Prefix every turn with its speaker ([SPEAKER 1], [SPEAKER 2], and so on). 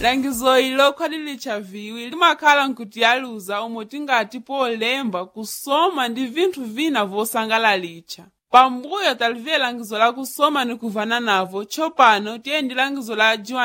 [SPEAKER 1] Langizo ilo khwalilicha viwi limakhala nkutiyaluza umo tingati polemba kusoma ndi vinthu vina vosangalalicha. Pambuyo talivye langizo la kusoma ni kuvana navo, chopano tiyendi langizo la jiwa